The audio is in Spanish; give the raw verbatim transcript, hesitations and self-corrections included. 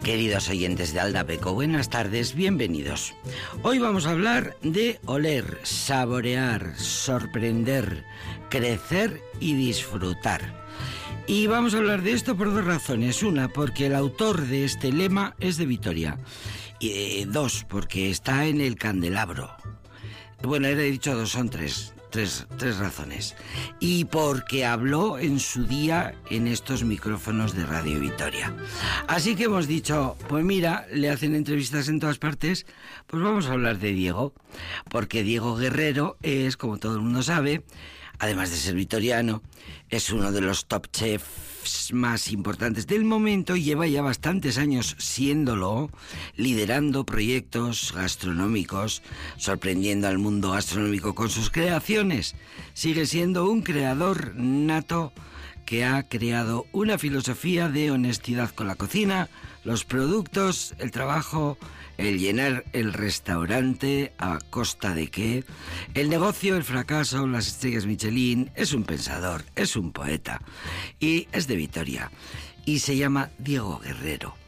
Queridos oyentes de Aldapeco, buenas tardes, bienvenidos. Hoy vamos a hablar de oler, saborear, sorprender, crecer y disfrutar. Y vamos a hablar de esto por dos razones. Una, porque el autor de este lema es de Vitoria. Y eh, dos, porque está en el candelabro. Bueno, he dicho dos, son tres. Tres, tres razones. Y porque habló en su día en estos micrófonos de Radio Vitoria. Así que hemos dicho, pues mira, le hacen entrevistas en todas partes, pues vamos a hablar de Diego. Porque Diego Guerrero es, como todo el mundo sabe, además de ser vitoriano, es uno de los top chefs más importantes del momento y lleva ya bastantes años siéndolo, liderando proyectos gastronómicos, sorprendiendo al mundo gastronómico con sus creaciones. Sigue siendo un creador nato que ha creado una filosofía de honestidad con la cocina, los productos, el trabajo, el llenar el restaurante a costa de qué, el negocio, el fracaso, las estrellas Michelin. Es un pensador, es un poeta y es de Vitoria y se llama Diego Guerrero.